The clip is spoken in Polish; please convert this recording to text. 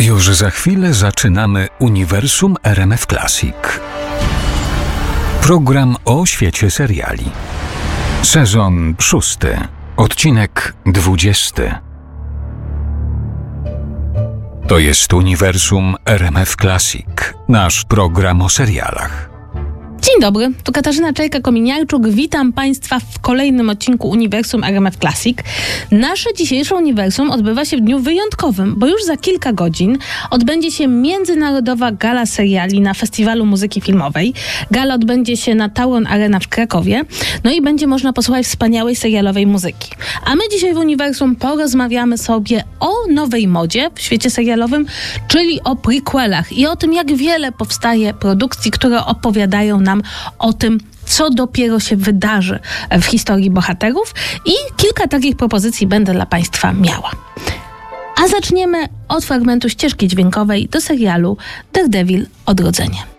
Już za chwilę zaczynamy Uniwersum RMF Classic. Program o świecie seriali. Sezon 6. Odcinek 20. To jest Uniwersum RMF Classic. Nasz program o serialach. Dzień dobry, tu Katarzyna Czajka-Kominiarczuk. Witam Państwa w kolejnym odcinku Uniwersum RMF Classic. Nasze dzisiejsze Uniwersum odbywa się w dniu wyjątkowym, bo już za kilka godzin odbędzie się Międzynarodowa Gala Seriali na Festiwalu Muzyki Filmowej. Gala odbędzie się na Tauron Arena w Krakowie. No i będzie można posłuchać wspaniałej serialowej muzyki. A my dzisiaj w Uniwersum porozmawiamy sobie o nowej modzie w świecie serialowym, czyli o prequelach i o tym, jak wiele powstaje produkcji, które opowiadają nam o tym, co dopiero się wydarzy w historii bohaterów, i kilka takich propozycji będę dla Państwa miała. A zaczniemy od fragmentu ścieżki dźwiękowej do serialu Daredevil – Odrodzenie.